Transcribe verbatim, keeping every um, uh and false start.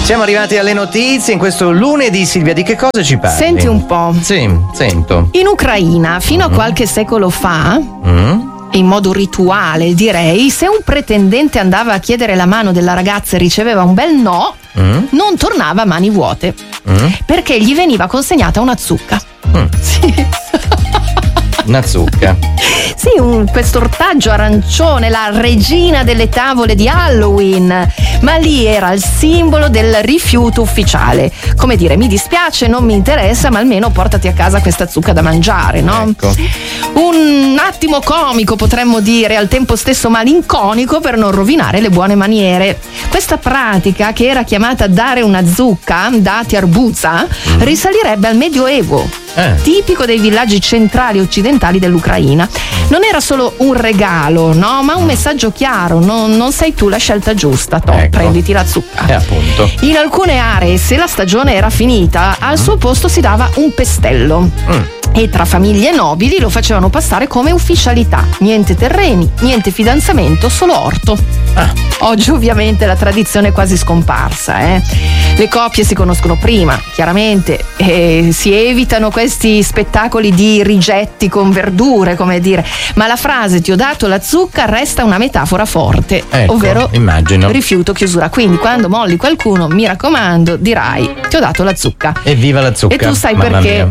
Siamo arrivati alle notizie in questo lunedì. Silvia, di che cosa ci parli? Senti un po'. Sì, sento. In Ucraina, fino mm. a qualche secolo fa, mm. in modo rituale direi, se un pretendente andava a chiedere la mano della ragazza e riceveva un bel no, mm. non tornava a mani vuote, mm. perché gli veniva consegnata una zucca. Mm. Sì. Una zucca. Sì, un, questo ortaggio arancione, la regina delle tavole di Halloween, ma lì era il simbolo del rifiuto ufficiale. Come dire, mi dispiace, non mi interessa, ma almeno portati a casa questa zucca da mangiare, no? Ecco. Un attimo comico, potremmo dire, al tempo stesso malinconico, per non rovinare le buone maniere. Questa pratica, che era chiamata dare una zucca, dati arbuza, mm. risalirebbe al Medioevo. Eh. Tipico dei villaggi centrali occidentali dell'Ucraina. Non era solo un regalo, no, ma un messaggio chiaro: non, non sei tu la scelta giusta, to, ecco. prenditi la zucca. E appunto. In alcune aree, se la stagione era finita, al suo posto si dava un pestello. Mm. E tra famiglie nobili lo facevano passare come ufficialità. Niente terreni, niente fidanzamento, solo orto. Ah. Oggi ovviamente la tradizione è quasi scomparsa, eh. Le coppie si conoscono prima, chiaramente, e si evitano questi spettacoli di rigetti con verdure, come dire, ma la frase "ti ho dato la zucca" resta una metafora forte, ecco, ovvero immagino. rifiuto, chiusura. Quindi quando molli qualcuno, mi raccomando, dirai "ti ho dato la zucca". Evviva la zucca. E tu sai Mamma perché mia.